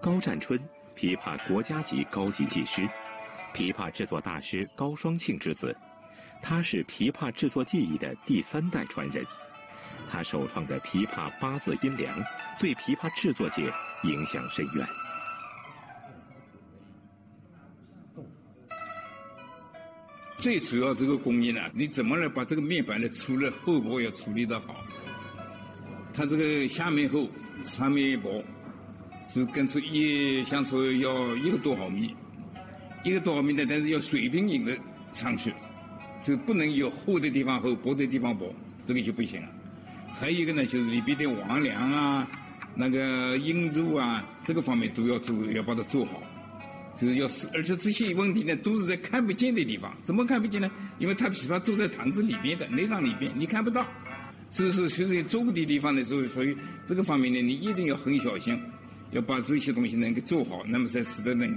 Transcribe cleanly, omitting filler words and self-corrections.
高占春，琵琶国家级高级技师，琵琶制作大师高双庆之子。他是琵琶制作技艺的第3代传人。他首创的琵琶8字音量，对琵琶制作界影响深远。 最主要这个工艺呢，你怎么来把这个面板的粗了厚薄要处理得好？它这个下面厚，上面薄，是跟出相说要1个多毫米，1个多毫米的，但是要水平引得上去，是不能有厚的地方厚，薄的地方薄，这个就不行了。还有一个呢，就是里边的王梁啊、那个音柱啊，这个方面都要做，要把它做好。就是要，而且这些问题呢，都是在看不见的地方。怎么看不见呢？因为它琵琶坐在堂子里边的内廊里边，你看不到。所以说，其实周围的地方呢，所以这个方面呢，你一定要很小心，要把这些东西能够做好，那么才使得能